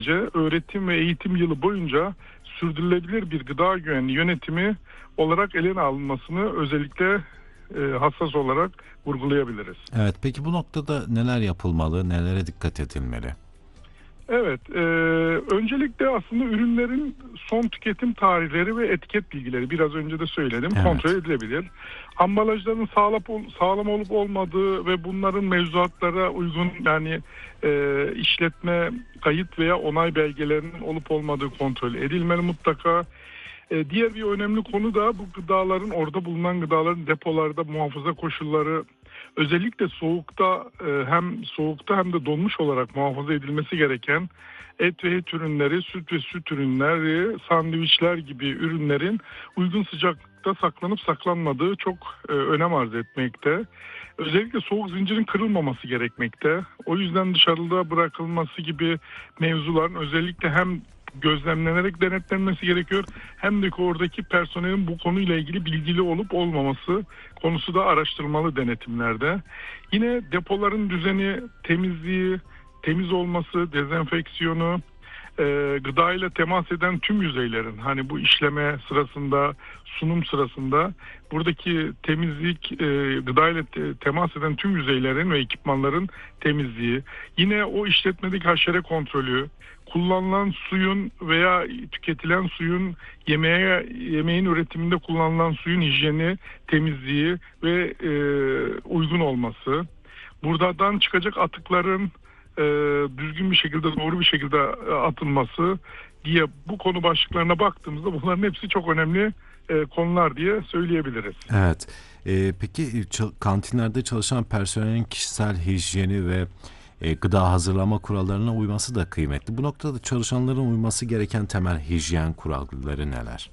öğretim ve eğitim yılı boyunca sürdürülebilir bir gıda güvenliği yönetimi olarak eline alınmasını özellikle hassas olarak vurgulayabiliriz. Evet, peki bu noktada neler yapılmalı, nelere dikkat edilmeli? Evet, öncelikle aslında ürünlerin son tüketim tarihleri ve etiket bilgileri biraz önce de söyledim kontrol Evet, edilebilir. Ambalajların sağlam olup olmadığı ve bunların mevzuatlara uygun yani işletme kayıt veya onay belgelerinin olup olmadığı kontrol edilmeli mutlaka. Diğer bir önemli konu da bu gıdaların orada bulunan gıdaların depolarda muhafaza koşulları özellikle hem soğukta hem de donmuş olarak muhafaza edilmesi gereken et ve et ürünleri, süt ve süt ürünleri, sandviçler gibi ürünlerin uygun sıcaklıkta saklanıp saklanmadığı çok önem arz etmekte. Özellikle soğuk zincirin kırılmaması gerekmekte. O yüzden dışarıda bırakılması gibi mevzuların özellikle hem gözlemlenerek denetlenmesi gerekiyor. Hem de oradaki personelin bu konuyla ilgili bilgili olup olmaması konusu da araştırılmalı denetimlerde. Yine depoların düzeni, temizliği, temiz olması, dezenfeksiyonu, gıda ile temas eden tüm yüzeylerin hani bu işleme sırasında, sunum sırasında buradaki temizlik, gıda ile temas eden tüm yüzeylerin ve ekipmanların temizliği, yine o işletmedeki haşere kontrolü, kullanılan suyun veya tüketilen suyun yemeğin üretiminde kullanılan suyun hijyeni, temizliği ve uygun olması, buradan çıkacak atıkların düzgün bir şekilde, doğru bir şekilde atılması diye bu konu başlıklarına baktığımızda bunların hepsi çok önemli konular diye söyleyebiliriz. evet. Peki kantinlerde çalışan personelin kişisel hijyeni ve gıda hazırlama kurallarına uyması da kıymetli. Bu noktada çalışanların uyması gereken temel hijyen kuralları neler?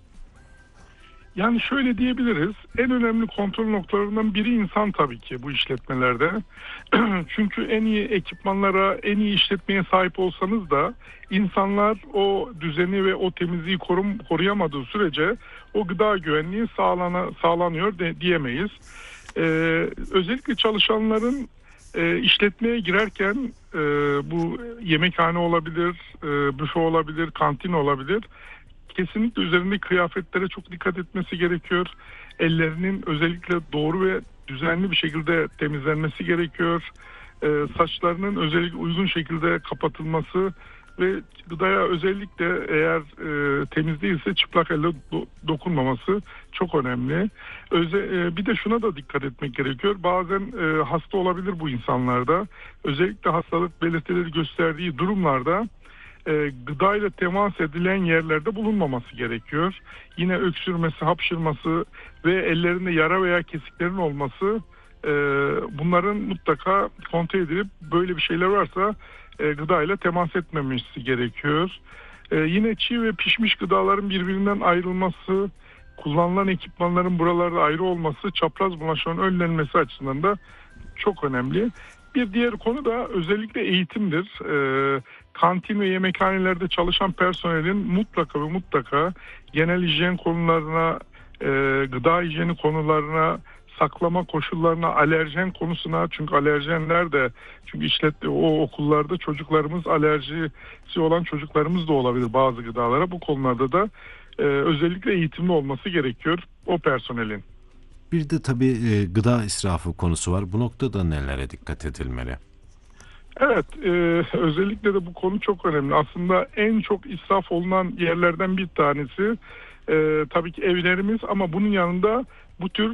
Yani şöyle diyebiliriz, en önemli kontrol noktalarından biri insan tabii ki bu işletmelerde. Çünkü en iyi ekipmanlara, en iyi işletmeye sahip olsanız da insanlar o düzeni ve o temizliği koruyamadığı sürece o gıda güvenliği sağlanıyor diyemeyiz. Özellikle çalışanların işletmeye girerken bu yemekhane olabilir, büfe olabilir, kantin olabilir. Kesinlikle üzerindeki kıyafetlere çok dikkat etmesi gerekiyor. Ellerinin özellikle doğru ve düzenli bir şekilde temizlenmesi gerekiyor. Saçlarının özellikle uygun şekilde kapatılması ve gıdaya özellikle eğer temiz değilse çıplak elle dokunmaması çok önemli. Bir de şuna da dikkat etmek gerekiyor. Bazen hasta olabilir bu insanlarda. Özellikle hastalık belirtileri gösterdiği durumlarda gıda ile temas edilen yerlerde bulunmaması gerekiyor. Yine öksürmesi, hapşırması ve ellerinde yara veya kesiklerin olması bunların mutlaka kontrol edilip böyle bir şeyler varsa gıda ile temas etmemesi gerekiyor. Yine çiğ ve pişmiş gıdaların birbirinden ayrılması, kullanılan ekipmanların buralarda ayrı olması, çapraz bulaşmanın önlenmesi açısından da çok önemli. Bir diğer konu da özellikle eğitimdir. Kantin ve yemekhanelerde çalışan personelin mutlaka genel hijyen konularına, gıda hijyeni konularına, saklama koşullarına, alerjen konusuna, çünkü alerjenler de, çünkü o okullarda çocuklarımız, alerjisi olan çocuklarımız da olabilir bazı gıdalara. Bu konularda da özellikle eğitimli olması gerekiyor o personelin. Bir de tabii gıda israfı konusu var. Bu noktada nelere dikkat edilmeli? Evet, özellikle de bu konu çok önemli. Aslında en çok israf olunan yerlerden bir tanesi tabii ki evlerimiz, ama bunun yanında bu tür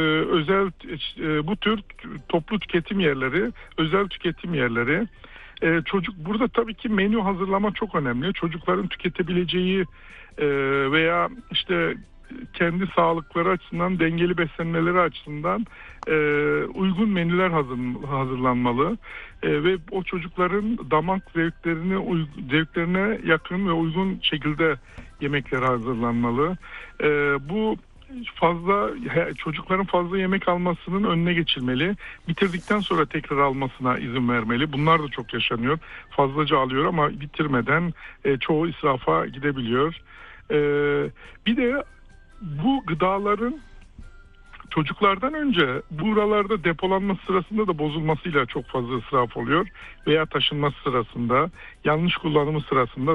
bu tür toplu tüketim yerleri, özel tüketim yerleri. Burada tabii ki menü hazırlama çok önemli. Çocukların tüketebileceği veya işte kendi sağlıkları açısından, dengeli beslenmeleri açısından uygun menüler hazırlanmalı ve o çocukların damak zevklerine yakın ve uygun şekilde yemekler hazırlanmalı. Bu çocukların fazla yemek almasının önüne geçilmeli. Bitirdikten sonra tekrar almasına izin vermeli. Bunlar da çok yaşanıyor. Fazlaca alıyor ama bitirmeden çoğu israfa gidebiliyor. Bir de bu gıdaların çocuklardan önce buralarda depolanması sırasında da bozulmasıyla çok fazla israf oluyor veya taşınması sırasında, yanlış kullanımı sırasında